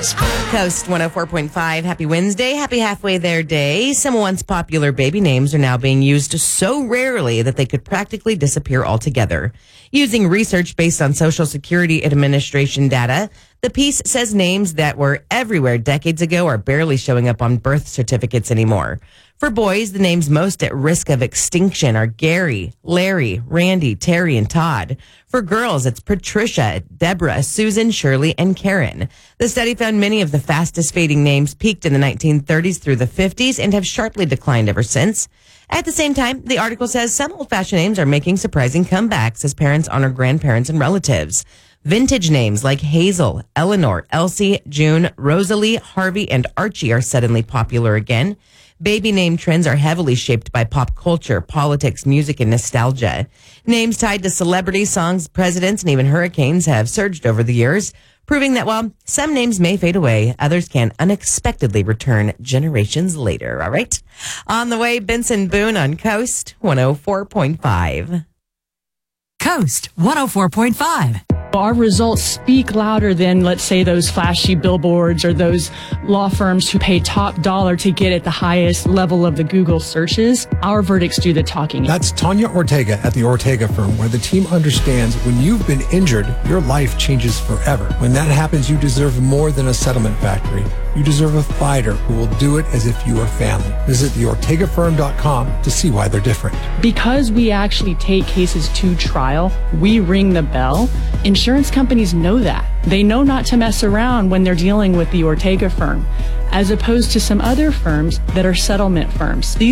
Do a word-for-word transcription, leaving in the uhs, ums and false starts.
Coast. Coast one oh four point five. Happy Wednesday. Happy halfway there day. Some once popular baby names are now being used so rarely that they could practically disappear altogether. Using research based on Social Security Administration data, the piece says names that were everywhere decades ago are barely showing up on birth certificates anymore. For boys, the names most at risk of extinction are Gary, Larry, Randy, Terry, and Todd. For girls, it's Patricia, Deborah, Susan, Shirley, and Karen. The study found many of the fastest fading names peaked in the nineteen thirties through the fifties and have sharply declined ever since. At the same time, the article says some old-fashioned names are making surprising comebacks as parents honor grandparents and relatives. Vintage names like Hazel, Eleanor, Elsie, June, Rosalie, Harvey, and Archie are suddenly popular again. Baby name trends are heavily shaped by pop culture, politics, music, and nostalgia. Names tied to celebrities, songs, presidents, and even hurricanes have surged over the years, proving that while some names may fade away, others can unexpectedly return generations later. All right? On the way, Benson Boone on Coast one oh four point five. Coast one oh four point five. Our results speak louder than, let's say, those flashy billboards or those law firms who pay top dollar to get at the highest level of the Google searches. Our verdicts do the talking. That's Tanya Ortega at the Ortega firm, where the team understands when you've been injured, your life changes forever. When that happens, you deserve more than a settlement factory. You deserve a fighter who will do it as if you are family. Visit the ortega firm dot com to see why they're different. Because we actually take cases to trial, we ring the bell. Insurance companies know that. They know not to mess around when they're dealing with the Ortega firm, as opposed to some other firms that are settlement firms. These